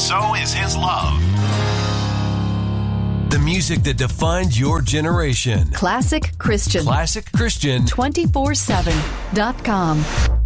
so is his love. The music that defined your generation. Classic Christian. Classic Christian. 247.com.